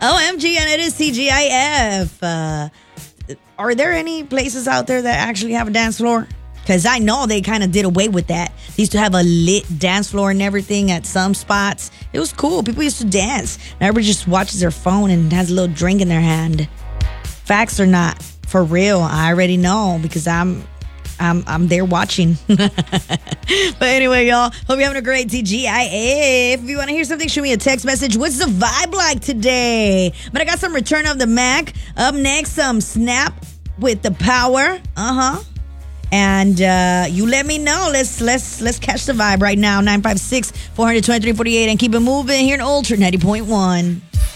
OMG, and it is TGIF. Are there any places out there that actually have a dance floor? Because I know they kind of did away with that. They used to have a lit dance floor and everything at some spots. It was cool. People used to dance. Now everybody just watches their phone and has a little drink in their hand. Facts or not, for real, I already know because I'm there watching. But anyway, y'all, hope you're having a great TGIF. If you want to hear something, shoot me a text message. What's the vibe like today? But I got some Return of the Mac. Up next, some Snap with the Power. And you let me know. Let's catch the vibe right now. 956-423-48 and keep it moving here in Ultra 90.1.